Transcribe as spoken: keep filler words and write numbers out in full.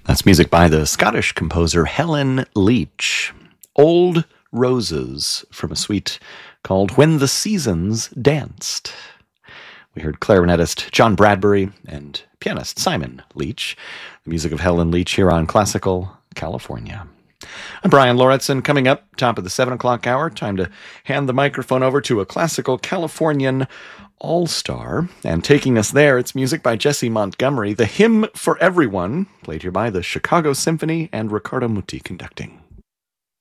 That's music by the Scottish composer Helen Leach. Old Roses from a suite called When the Seasons Danced. We heard clarinetist John Bradbury and pianist Simon Leach. The music of Helen Leach here on Classical California. I'm Brian Lauritsen. Coming up, top of the seven o'clock hour, time to hand the microphone over to a Classical Californian all-star. And taking us there, it's music by Jesse Montgomery, The Hymn for Everyone, played here by the Chicago Symphony and Riccardo Muti conducting.